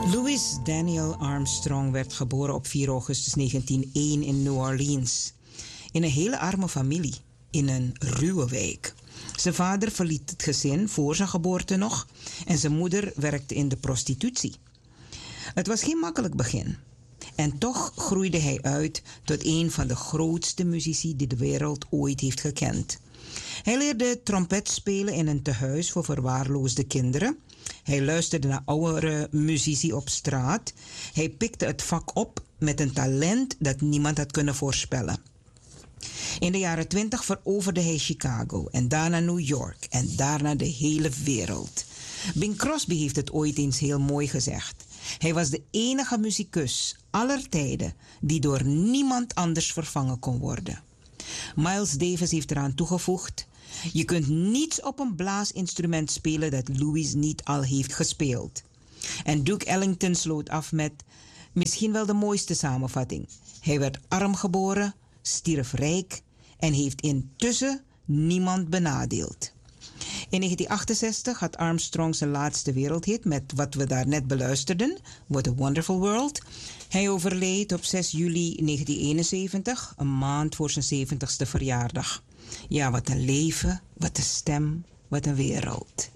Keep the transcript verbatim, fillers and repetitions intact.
Louis Daniel Armstrong werd geboren op vier augustus negentienhonderdéén in New Orleans. In een hele arme familie, in een ruwe wijk. Zijn vader verliet het gezin voor zijn geboorte nog en zijn moeder werkte in de prostitutie. Het was geen makkelijk begin. En toch groeide hij uit tot een van de grootste muzici die de wereld ooit heeft gekend. Hij leerde trompet spelen in een tehuis voor verwaarloosde kinderen. Hij luisterde naar oudere muzici op straat. Hij pikte het vak op met een talent dat niemand had kunnen voorspellen. In de jaren twintig veroverde hij Chicago en daarna New York en daarna de hele wereld. Bing Crosby heeft het ooit eens heel mooi gezegd. Hij was de enige muzikus aller tijden die door niemand anders vervangen kon worden. Miles Davis heeft eraan toegevoegd: je kunt niets op een blaasinstrument spelen dat Louis niet al heeft gespeeld. En Duke Ellington sloot af met misschien wel de mooiste samenvatting. Hij werd arm geboren, stierf rijk en heeft intussen niemand benadeeld. In negentien achtenzestig had Armstrong zijn laatste wereldhit met wat we daarnet beluisterden, What a Wonderful World. Hij overleed op zes juli negentien eenenzeventig, een maand voor zijn zeventigste verjaardag. Ja, wat een leven, wat een stem, wat een wereld.